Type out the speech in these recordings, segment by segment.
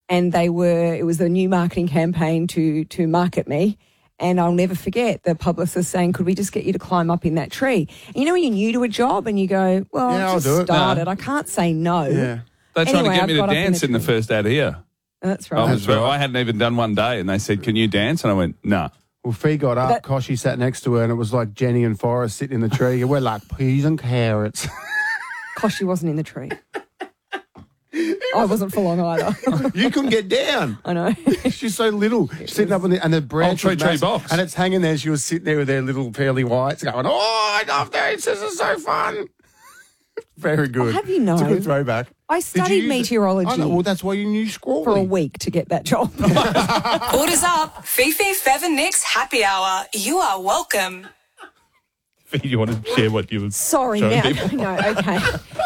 and it was the new marketing campaign to market me. And I'll never forget the publicist saying, could we just get you to climb up in that tree? And you know when you're new to a job and you go, well, Yeah, I've I'll just do it. started. No. I can't say no. Yeah. They're trying to Anyway, get me I to got up in dance the in the tree. first ad here. That's right. I hadn't even done one day, and they said, can you dance? And I went, no. Well, Fee got up, That- Koshy sat next to her, and it was like Jenny and Forrest sitting in the tree. We're like peas and carrots. Koshy wasn't in the tree. I wasn't for long either. You couldn't get down. I know. She's so little. She's sitting up on and the branch tree was massive, box. and it's hanging there. She was sitting there with her little pearly whites going, oh, I love this. This is so fun. Very good. I'll have you know, It's a good throwback. I Did you studied use it? meteorology I know, well, that's why you knew Scrawley. for a week to get that job. Orders up. Fifi, Fev and Nick's happy hour. You are welcome. You want to share what you were Sorry, showing now people? no, okay.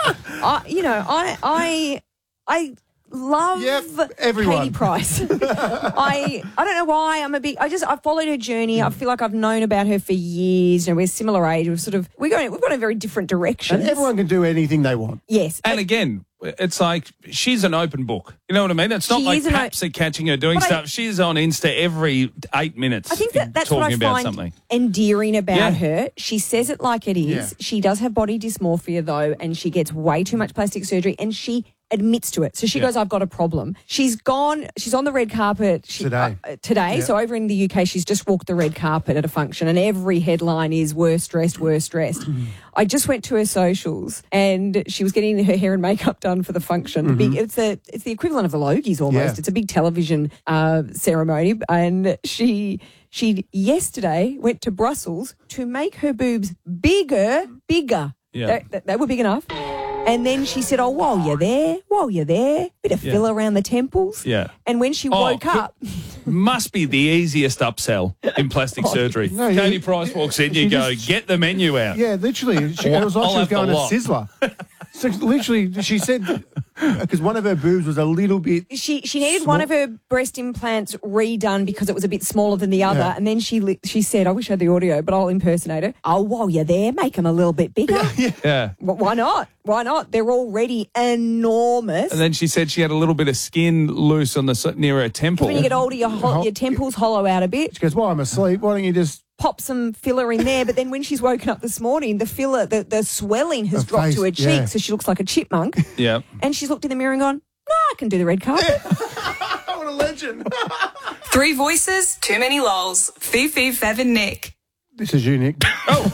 I love Yep, everyone. Katie Price. I don't know why I followed her journey. I feel like I've known about her for years. We're similar age. We've gone in very different directions. And everyone can do anything they want. Yes. And again, it's like she's an open book. You know what I mean? It's not She like is an Paps are catching her doing But stuff. She's on Insta every 8 minutes. I think that's talking what I about find something. endearing about Yeah. her. She says it like it is. Yeah. She does have body dysmorphia, though, and she gets way too much plastic surgery, and she admits to it. So she goes, I've got a problem. She's on the red carpet Today. Today. Yeah. So over in the UK, she's just walked the red carpet at a function, and every headline is worst dressed, worst dressed. I just went to her socials, and she was getting her hair and makeup done for the function. It's the equivalent of the Logies almost. Yeah. It's a big television ceremony, and she yesterday went to Brussels to make her boobs bigger. Yeah. They were big enough. And then she said, while you're there, bit of filler around the temples. Yeah. And when she woke up, Must be the easiest upsell in plastic surgery. No, Katie Price walks in, you she go, just- get the menu out. Yeah, literally. It was like I'll she was have the going to lot. Sizzler. So literally, she said, because one of her boobs was a little bit. she needed one of her breast implants redone because it was a bit smaller than the other. Yeah. And then she said, I wish I had the audio, but I'll impersonate her. While you're there, make them a little bit bigger. Yeah. Well, why not? Why not? They're already enormous. And then she said she had a little bit of skin loose on near her temple. When you get older, your temples hollow out a bit. She goes, well, I'm asleep. Why don't you just. Pop some filler in there, but then when she's woken up this morning, the filler, the swelling has Her dropped face, to her cheek, yeah. so she looks like a chipmunk. Yeah. And she's looked in the mirror and gone, I can do the red carpet. What a legend. 3 voices, too many lols. Fifi, Fev and Nick. This is you, Nick.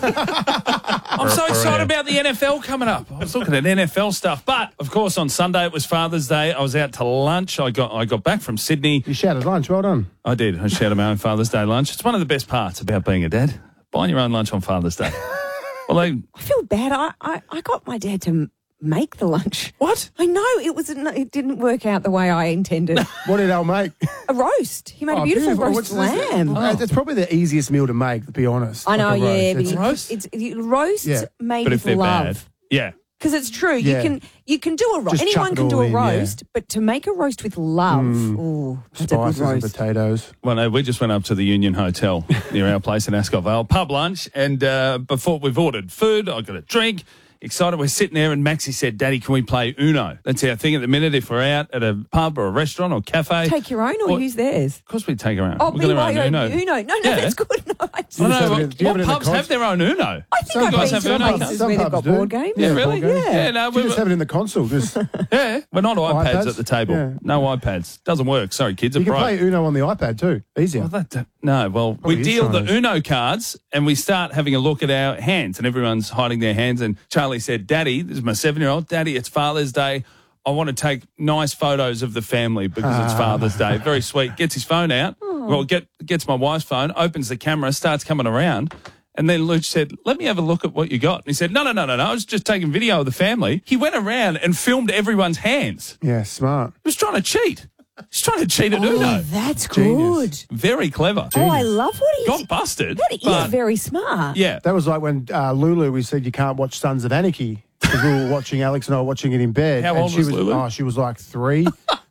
I'm so excited about the NFL coming up. I was looking at NFL stuff. But, of course, on Sunday it was Father's Day. I was out to lunch. I got back from Sydney. You shouted lunch. Well done. I did. I shouted my own Father's Day lunch. It's one of the best parts about being a dad. Buying your own lunch on Father's Day. Well, I feel bad. I got my dad to make the lunch. what? I know it didn't work out the way I intended. What did Al make? A roast. He made a beautiful roast lamb. That's probably the easiest meal to make, to be honest. I know, Like a yeah, roast. but It's- roasts Yeah. made But with if they're bad. love. Yeah. Because it's true. Yeah. You can do a roast. Just chuck Anyone it can do all a in, yeah. roast, but to make a roast with love, ooh, that's a good Spices and roast. potatoes. Well, no, we just went up to the Union Hotel near our place in Ascot Vale, pub lunch, and before we've ordered food, I got a drink. Excited, we're sitting there, and Maxie said, Daddy, can we play Uno? That's our thing at the minute. If we're out at a pub or a restaurant or cafe. Take your own or use theirs? Of course we take our own. Oh, We've got our own Uno. Uno. No, Yeah. that's good. No, I just, I know, have it- what do you have it in the pubs have their own Uno? I think Some I've guys been have to Uno. places Some where they've pubs got do. board games. Yeah, really? board games. Yeah, no, You just have it in the console. Just yeah, we're not iPads iPads? at the table. Yeah. No iPads. Doesn't work. Sorry, kids are you can broke. play Uno on the iPad too. Easier. Well, we Probably is deal one the of those. Uno cards and we start having a look at our hands, and everyone's hiding their hands. And Charlie said, Daddy, this is my 7-year-old, Daddy, it's Father's Day. I want to take nice photos of the family because it's Father's Day. Very sweet. Gets his phone out. Well, gets my wife's phone, opens the camera, starts coming around. And then Luch said, let me have a look at what you got. And he said, no, I was just taking video of the family. He went around and filmed everyone's hands. Yeah, smart. He was trying to cheat. He's trying to cheat at Uno. Oh, that's Genius. good. Very clever. Oh, I love what he Got busted. That is but very smart. yeah. That was like when Lulu, we said you can't watch Sons of Anarchy because we were watching, Alex and I were watching it in bed. How and old she was Lulu? Oh, she was like 3,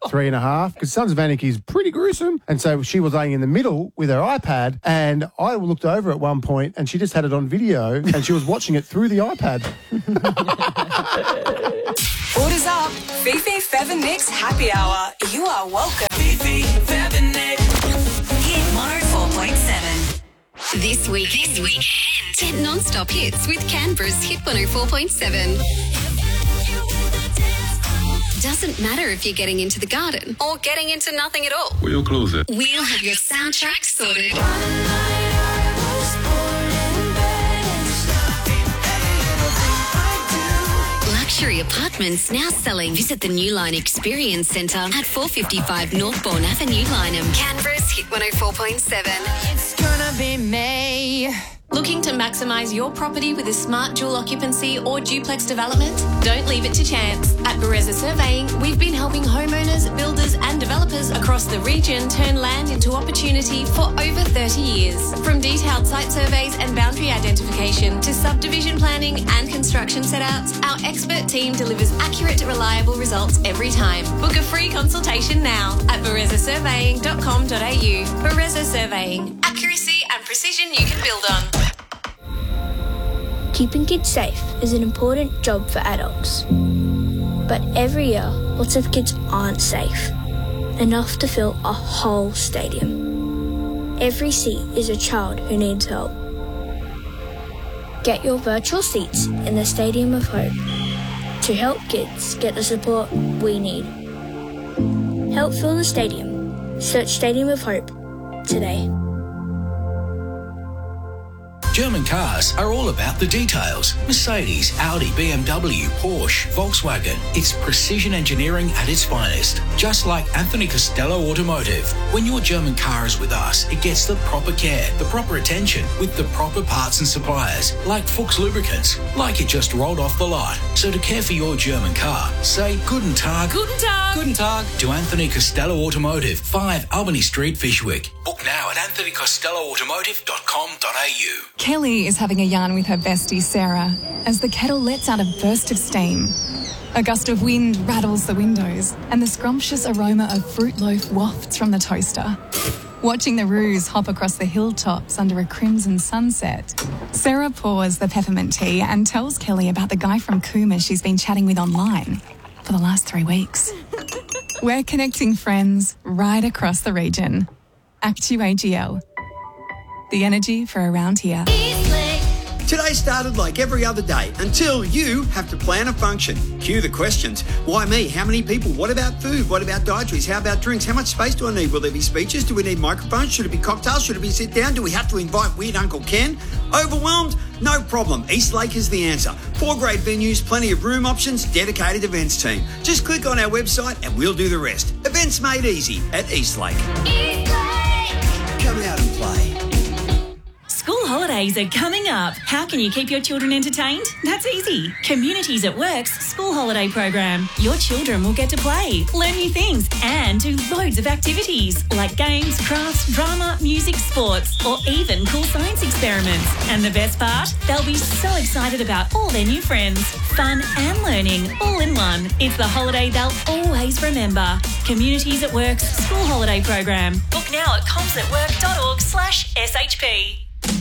3.5. Because Sons of Anarchy is pretty gruesome. And so she was laying in the middle with her iPad, and I looked over at one point and she just had it on video and she was watching it through the iPad. Orders up. Fifi, Fev and Nick's happy hour. You are welcome. This weekend. Get non-stop hits with Canberra's Hit 104.7. Doesn't matter if you're getting into the garden or getting into nothing at all. We'll close it. We'll have your soundtrack sorted. Luxury apartments now selling. Visit the New Line Experience Centre at 455 Northbourne Avenue, Lyneham. Canberra's Hit 104.7. It's gonna be May. Looking to maximise your property with a smart dual occupancy or duplex development? Don't leave it to chance. At Bereza Surveying, we've been helping homeowners, builders and developers across the region turn land into opportunity for over 30 years. From detailed site surveys and boundary identification to subdivision planning and construction setouts, our expert team delivers accurate, reliable results every time. Book a free consultation now at berezasurveying.com.au. Bereza Surveying. Accuracy and precision you can build on. Keeping kids safe is an important job for adults. But every year, lots of kids aren't safe enough to fill a whole stadium. Every seat is a child who needs help. Get your virtual seats in the Stadium of Hope to help kids get the support we need. Help fill the stadium. Search Stadium of Hope today. German cars are all about the details. Mercedes, Audi, BMW, Porsche, Volkswagen. It's precision engineering at its finest. Just like Anthony Costello Automotive. When your German car is with us, it gets the proper care, the proper attention, with the proper parts and suppliers, like Fuchs Lubricants, like it just rolled off the lot. So to care for your German car, say Guten Tag. Guten Tag. Guten Tag to Anthony Costello Automotive, 5 Albany Street, Fishwick. Book now at anthonycostelloautomotive.com.au. Kelly is having a yarn with her bestie Sarah as the kettle lets out a burst of steam. A gust of wind rattles the windows and the scrumptious aroma of fruit loaf wafts from the toaster. Watching the roos hop across the hilltops under a crimson sunset, Sarah pours the peppermint tea and tells Kelly about the guy from Cooma she's been chatting with online for the last 3 weeks. We're connecting friends right across the region. Actu AGL. The energy for around here. Today started like every other day until you have to plan a function. Cue the questions. Why me? How many people? What about food? What about dietaries? How about drinks? How much space do I need? Will there be speeches? Do we need microphones? Should it be cocktails? Should it be sit down? Do we have to invite weird Uncle Ken? Overwhelmed? No problem. Eastlake is the answer. 4 great venues, plenty of room options, dedicated events team. Just click on our website and we'll do the rest. Events made easy at Eastlake. Come out and play. School holidays are coming up. How can you keep your children entertained? That's easy. Communities at Work's school holiday program. Your children will get to play, learn new things, and do loads of activities like games, crafts, drama, music, sports, or even cool science experiments. And the best part? They'll be so excited about all their new friends. Fun and learning all in one. It's the holiday they'll always remember. Communities at Work's school holiday program. Book now at comsatwork.org/SHP.